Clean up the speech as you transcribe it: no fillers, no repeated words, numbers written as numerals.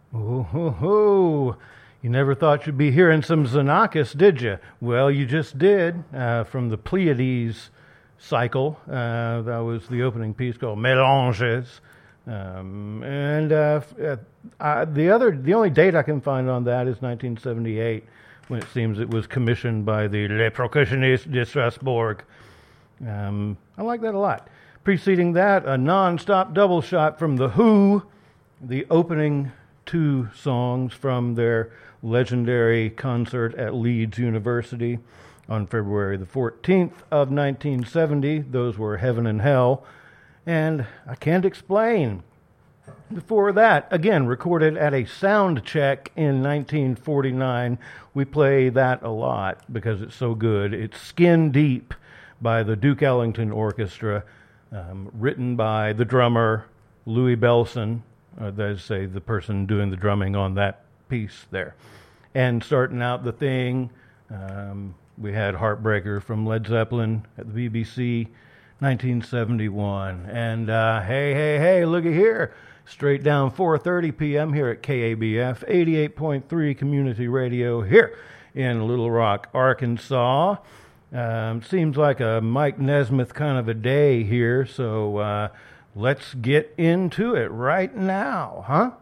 Oh, ho, ho. You never thought you'd be hearing some Xenakis, did you? Well, you just did, from the Pleiades cycle. That was the opening piece called Mélanges. The only date I can find on that is 1978, when it seems it was commissioned by the Les Percussionnistes de Strasbourg. I like that a lot. Preceding that, a non-stop double shot from The Who, the opening two songs from their legendary concert at Leeds University on February the 14th of 1970. Those were Heaven and Hell, and I Can't Explain. Before that, again, recorded at a sound check in 1949. We play that a lot because it's so good. It's Skin Deep by the Duke Ellington Orchestra, written by the drummer Louis Bellson, that is, say, the person doing the drumming on that piece there. And starting out the thing, we had Heartbreaker from Led Zeppelin at the BBC, 1971. And hey, looky here. Straight down 4:30 p.m. here at KABF, 88.3 Community Radio here in Little Rock, Arkansas. Seems like a Mike Nesmith kind of a day here, so let's get into it right now, huh?